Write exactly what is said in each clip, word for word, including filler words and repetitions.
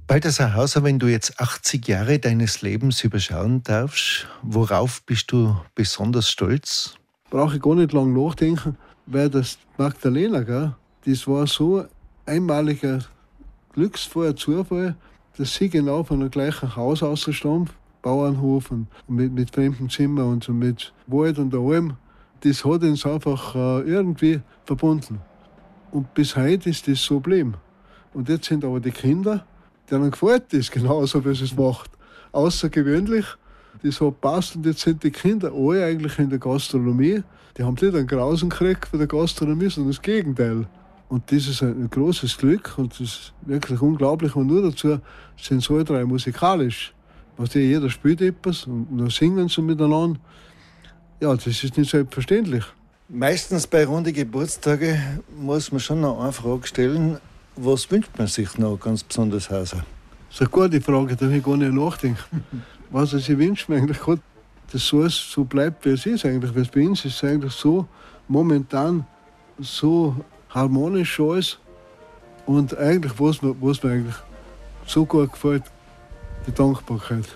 Balthasar Hauser, wenn du jetzt achtzig Jahre deines Lebens überschauen darfst, worauf bist du besonders stolz? Brauche ich gar nicht lange nachdenken, weil das Magdalena, gell, das war so ein einmaliger Glücksfall, Zufall, dass sie genau von dem gleichen Haus ausstammt, Bauernhof und mit, mit fremdem Zimmer und so mit Wald und allem. Das hat uns einfach äh, irgendwie verbunden. Und bis heute ist das so geblieben. Und jetzt sind aber die Kinder, denen gefällt das genauso, wie sie es macht. Außergewöhnlich, das hat passt. Und jetzt sind die Kinder alle eigentlich in der Gastronomie. Die haben nicht einen Grausen gekriegt von der Gastronomie, sondern das Gegenteil. Und das ist ein großes Glück und das ist wirklich unglaublich. Und nur dazu sind so drei musikalisch. Was die, jeder spielt etwas und dann singen sie miteinander. Ja, das ist nicht selbstverständlich. Meistens bei runden Geburtstagen muss man schon noch eine Frage stellen. Was wünscht man sich noch ganz besonders, Hauser? Das ist eine gute Frage, da will ich gar nicht nachdenken. Was ich wünsche mir eigentlich gerade, dass so, so bleibt, wie es ist eigentlich. Weil es bei uns ist es eigentlich so momentan so harmonisch alles. Und eigentlich, was mir, was mir eigentlich so gut gefällt, die Dankbarkeit.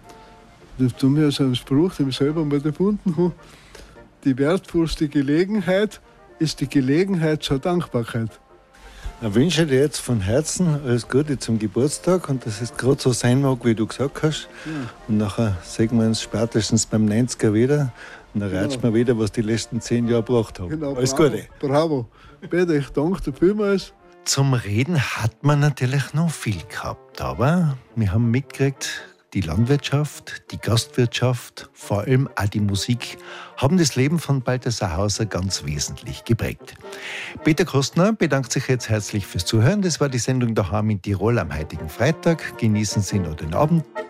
Das tut mir so einen Spruch, den ich selber mal erfunden habe. Die wertvollste Gelegenheit ist die Gelegenheit zur Dankbarkeit. Ich wünsche dir jetzt von Herzen alles Gute zum Geburtstag und dass es gerade so sein mag, wie du gesagt hast. Ja. Und nachher sehen wir uns spätestens beim neunziger wieder und dann ratschen wir wieder, was die letzten zehn Jahre gebracht haben. Genau, alles bravo, Gute. Bravo. Bitte, ich danke dir vielmals. Zum Reden hat man natürlich noch viel gehabt, aber wir haben mitgekriegt, die Landwirtschaft, die Gastwirtschaft, vor allem auch die Musik, haben das Leben von Balthasar Hauser ganz wesentlich geprägt. Peter Kostner bedankt sich jetzt herzlich fürs Zuhören. Das war die Sendung Daheim in Tirol am heutigen Freitag. Genießen Sie noch den Abend.